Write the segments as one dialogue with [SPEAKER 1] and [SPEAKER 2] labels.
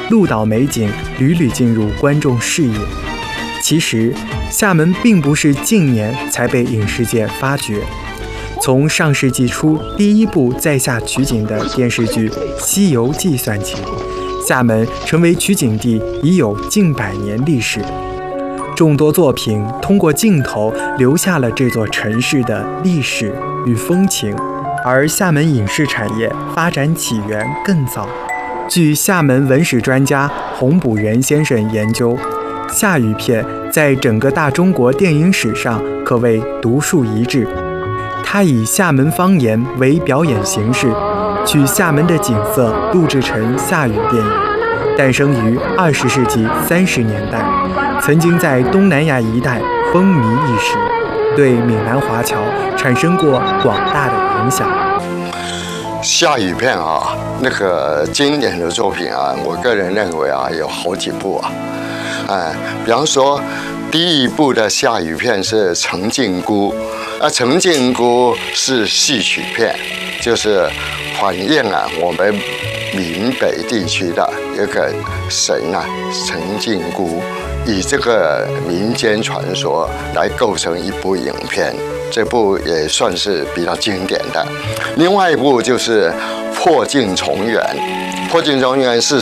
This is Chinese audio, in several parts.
[SPEAKER 1] 鹿岛美景屡屡进入观众视野。其实，厦门并不是近年才被影视界发掘。从上世纪初第一部在厦取景的电视剧《西游记》算起，厦门成为取景地已有近100年历史。众多作品通过镜头留下了这座城市的历史与风情，而厦门影视产业发展起源更早。据厦门文史专家洪补元先生研究，厦语片在整个大中国电影史上可谓独树一帜。他以厦门方言为表演形式，取厦门的景色录制成厦语电影，诞生于20世纪30年代，曾经在东南亚一带风靡一时，对闽南华侨产生过广大的影响。
[SPEAKER 2] 厦语片啊，那个经典的作品啊，我个人认为啊，有好几部啊。比方说，第一部的厦语片是《陈靖姑》，陈靖姑是戏曲片，就是反映我们闽北地区的一个神陈靖姑，以这个民间传说来构成一部影片，这部也算是比较经典的。另外一部就是《破镜重圆》，《破镜重圆》是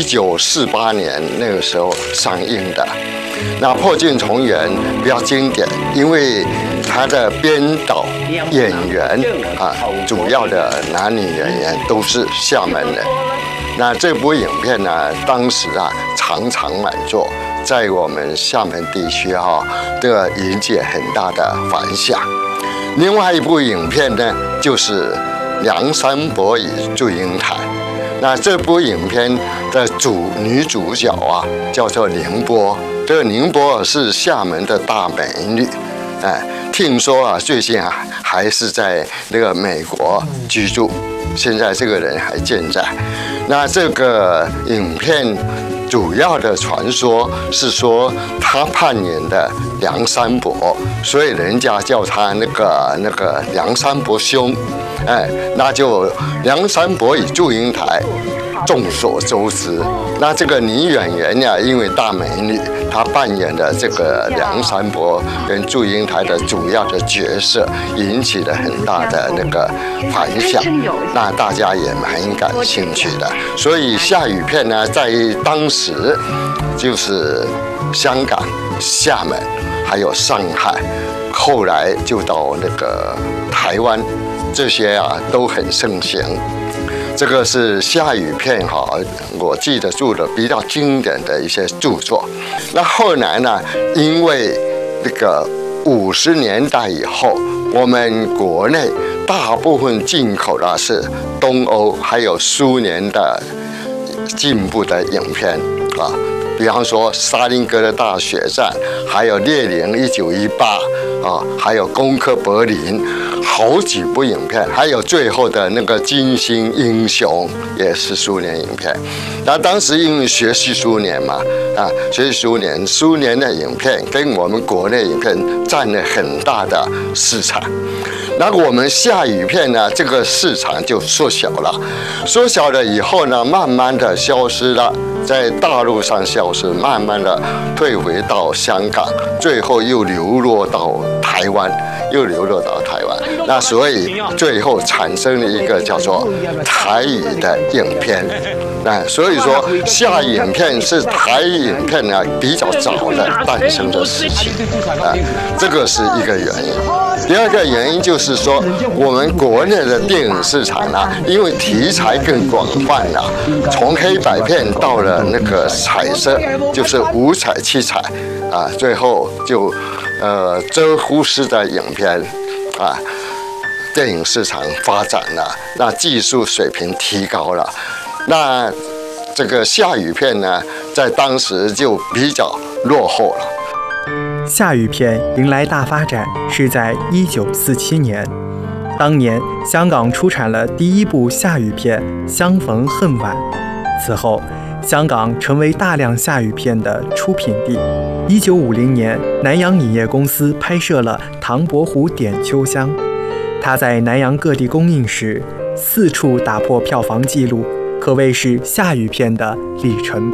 [SPEAKER 2] 1948年那个时候上映的。那《破镜重圆》比较经典，因为它的编导、演员主要的男女演员都是厦门人。那这部影片呢，当时场场满座，在我们厦门地区这个引起很大的反响。另外一部影片呢，就是《梁山伯与祝英台》。那这部影片的女主角叫做宁波，这个宁波是厦门的大美女，听说最近还是在那个美国居住，现在这个人还健在。那这个影片主要的传说是说他扮演的梁山伯，所以人家叫他那个梁山伯兄。那就梁山伯与祝英台，众所周知。那这个女演员因为大美女，她扮演的这个梁山伯跟祝英台的主要的角色，引起了很大的那个反响，那大家也蛮感兴趣的。所以厦语片呢，在当时就是香港、厦门还有上海，后来就到那个台湾，这些都很盛行。这个是厦语片我记得住的比较经典的一些著作。那后来呢，因为那个50年代以后，我们国内大部分进口的是东欧还有苏联的进步的影片比方说《沙林格的大血战》，还有《列宁1918》还有《攻克柏林》，好几部影片，还有最后的那个《金星英雄》也是苏联影片。那当时因为学习苏联嘛，学习苏联的影片跟我们国内影片占了很大的市场。那我们厦语片呢，这个市场就缩小了，缩小了以后呢，慢慢的消失了，在大陆上消失，慢慢的退回到香港，最后又流落到台湾，那所以最后产生了一个叫做台语的影片。那所以说，厦语影片是台语影片呢比较早的诞生的事情这个是一个原因。第二个原因就是说，我们国内的电影市场因为题材更广泛了，从黑白片到了那个彩色，就是5彩7彩最后就遮忽视的影片电影市场发展了，那技术水平提高了，那这个厦语片呢，在当时就比较落后了。
[SPEAKER 1] 厦语片迎来大发展是在1947年，当年香港出产了第一部厦语片《相逢恨晚》，此后香港成为大量厦语片的出品地。1950年，南洋影业公司拍摄了《唐伯虎点秋香》，它在南洋各地公映时4处打破票房纪录，可谓是厦语片的里程碑。